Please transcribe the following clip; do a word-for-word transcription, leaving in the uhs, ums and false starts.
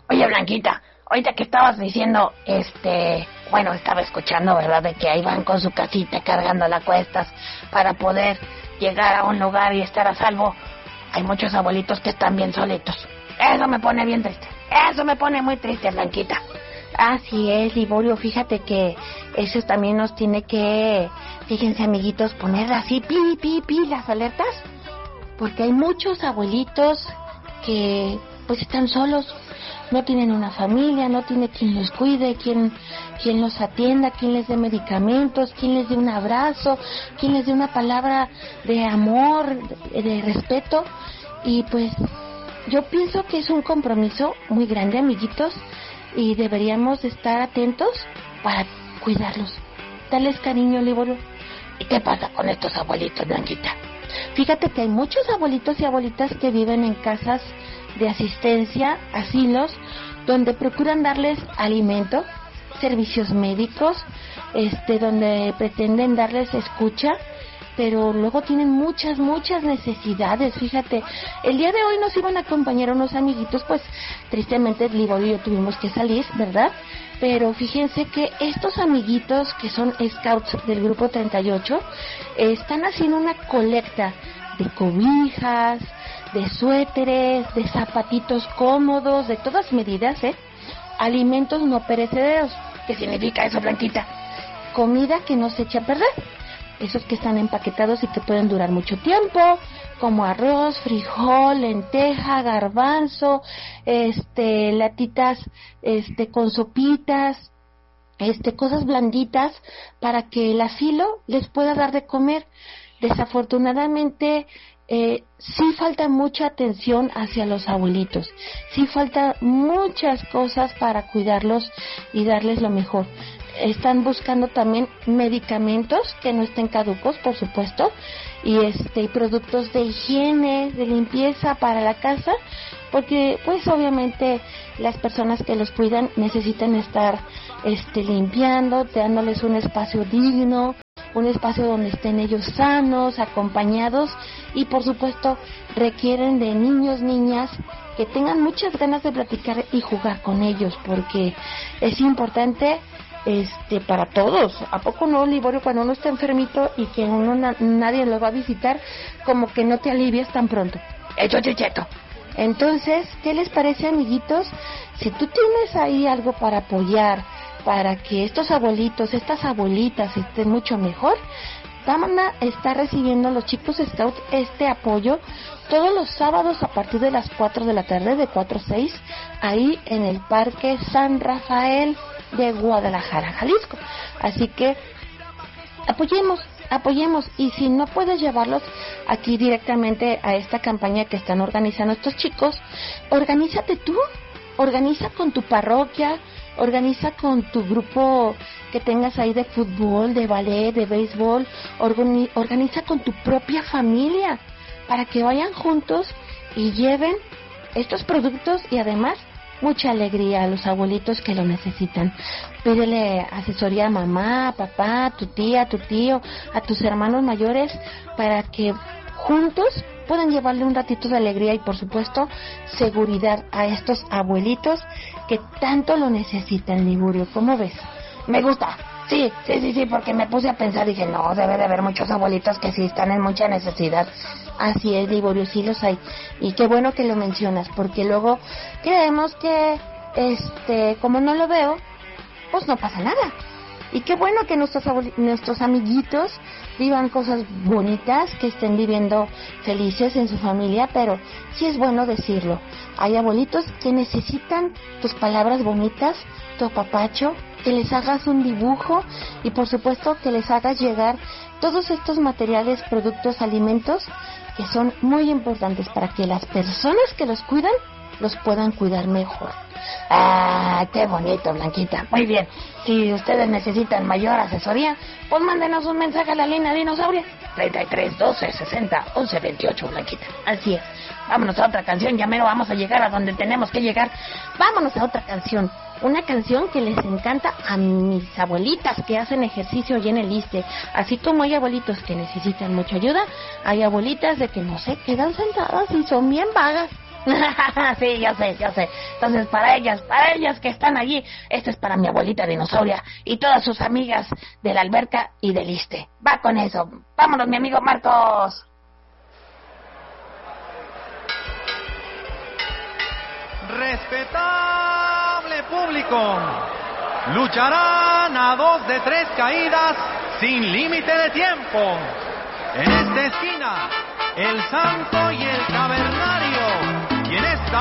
Oye, Blanquita, ahorita que estabas diciendo, este, bueno, estaba escuchando, ¿verdad? De que ahí van con su casita cargando las cuestas para poder llegar a un lugar y estar a salvo. Hay muchos abuelitos que están bien solitos. Eso me pone bien triste. Eso me pone muy triste, Blanquita. Así es, Liborio, fíjate que eso también nos tiene que, fíjense amiguitos, poner así, pi, pi, pi, las alertas, porque hay muchos abuelitos que pues están solos, no tienen una familia, no tiene quien los cuide, quien, quien los atienda, quien les dé medicamentos, quien les dé un abrazo, quien les dé una palabra de amor, de, de respeto, y pues yo pienso que es un compromiso muy grande, amiguitos, y deberíamos estar atentos para cuidarlos, darles cariño, Liborio. ¿Y qué pasa con estos abuelitos, Blanquita? Fíjate que hay muchos abuelitos y abuelitas que viven en casas de asistencia, asilos, donde procuran darles alimento, servicios médicos, este, donde pretenden darles escucha, pero luego tienen muchas, muchas necesidades. Fíjate, el día de hoy nos iban a acompañar unos amiguitos, pues tristemente Liborio y yo tuvimos que salir, ¿verdad? Pero fíjense que estos amiguitos que son scouts del grupo treinta y ocho eh, están haciendo una colecta de cobijas, de suéteres, de zapatitos cómodos, de todas medidas, ¿eh? Alimentos no perecederos. ¿Qué significa eso, Blanquita? Comida que no se echa a perder. Esos que están empaquetados y que pueden durar mucho tiempo, como arroz, frijol, lenteja, garbanzo, este, latitas, este, con sopitas, este, cosas blanditas para que el asilo les pueda dar de comer. Desafortunadamente, eh, sí falta mucha atención hacia los abuelitos, sí falta muchas cosas para cuidarlos y darles lo mejor. Están buscando también medicamentos que no estén caducos, por supuesto, y este productos de higiene, de limpieza para la casa, porque pues obviamente las personas que los cuidan necesitan estar este limpiando, dándoles un espacio digno, un espacio donde estén ellos sanos, acompañados, y por supuesto requieren de niños, niñas que tengan muchas ganas de platicar y jugar con ellos, porque es importante este para todos. ¿A poco no, Liborio, cuando uno está enfermito y que uno na- nadie lo va a visitar, como que no te alivias tan pronto? Hecho, chicheto. Entonces, ¿qué les parece, amiguitos? Si tú tienes ahí algo para apoyar, para que estos abuelitos, estas abuelitas estén mucho mejor, van a estar recibiendo los chicos scouts este apoyo todos los sábados a partir de las cuatro de la tarde, de cuatro a seis, ahí en el Parque San Rafael de Guadalajara, Jalisco. Así que apoyemos, apoyemos, y si no puedes llevarlos aquí directamente a esta campaña que están organizando estos chicos, organízate tú, organiza con tu parroquia, organiza con tu grupo que tengas ahí de fútbol, de ballet, de béisbol, organi- organiza con tu propia familia para que vayan juntos y lleven estos productos y además mucha alegría a los abuelitos que lo necesitan. Pídele asesoría a mamá, a papá, a tu tía, a tu tío, a tus hermanos mayores para que juntos puedan llevarle un ratito de alegría y por supuesto seguridad a estos abuelitos que tanto lo necesitan, Liborio. ¿Cómo ves? Me gusta. Sí, sí, sí, sí, porque me puse a pensar y dije, no, debe de haber muchos abuelitos que sí están en mucha necesidad. Así es, Liborio, sí los hay. Y qué bueno que lo mencionas, porque luego creemos que, este, como no lo veo, pues no pasa nada. Y qué bueno que nuestros abuel- nuestros amiguitos vivan cosas bonitas, que estén viviendo felices en su familia, pero sí es bueno decirlo. Hay abuelitos que necesitan tus palabras bonitas, tu apapacho, que les hagas un dibujo y por supuesto que les hagas llegar todos estos materiales, productos, alimentos que son muy importantes para que las personas que los cuidan los puedan cuidar mejor. Ah, qué bonito, Blanquita. Muy bien. Si ustedes necesitan mayor asesoría, pues mándenos un mensaje a la línea dinosauria. treinta y tres, doce, sesenta, once, veintiocho, Blanquita. Así es. Vámonos a otra canción, ya mero vamos a llegar a donde tenemos que llegar. Vámonos a otra canción. Una canción que les encanta a mis abuelitas que hacen ejercicio y en el ISSSTE. Así como hay abuelitos que necesitan mucha ayuda, hay abuelitas de que no se quedan sentadas y son bien vagas. Sí, yo sé, yo sé. Entonces, para ellas, para ellas que están allí, este es para mi abuelita dinosauria y todas sus amigas de la alberca y del Iste. Va con eso. Vámonos, mi amigo Marcos. Respetable público, lucharán a dos de tres caídas sin límite de tiempo. En esta esquina, el Santo y el Cavernario